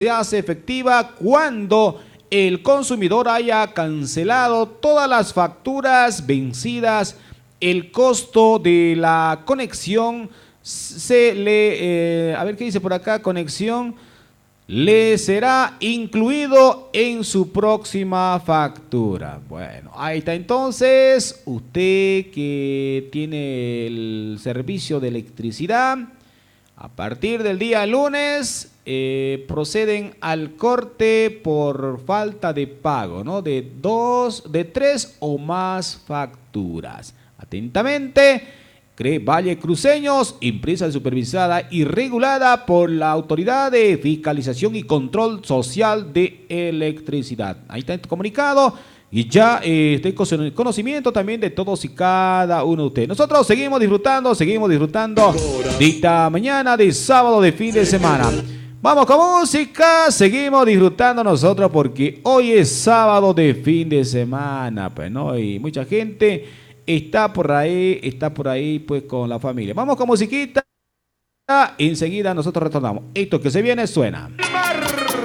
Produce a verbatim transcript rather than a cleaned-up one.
se hace efectiva cuando el consumidor haya cancelado todas las facturas vencidas. El costo de la conexión se le, eh, a ver qué dice por acá, conexión, le será incluido en su próxima factura. Bueno, ahí está entonces, usted que tiene el servicio de electricidad, a partir del día lunes eh, proceden al corte por falta de pago, ¿no? De dos, de tres o más facturas. Atentamente, Valle Cruceños, empresa supervisada y regulada por la Autoridad de Fiscalización y Control Social de Electricidad. Ahí está el comunicado y ya eh, estoy con el conocimiento también de todos y cada uno de ustedes. Nosotros seguimos disfrutando, seguimos disfrutando de esta mañana de sábado de fin de semana. Vamos con música, seguimos disfrutando nosotros porque hoy es sábado de fin de semana, pues, ¿no? Y mucha gente está por ahí, está por ahí pues con la familia. Vamos con musiquita, enseguida nosotros retornamos. Esto que se viene suena.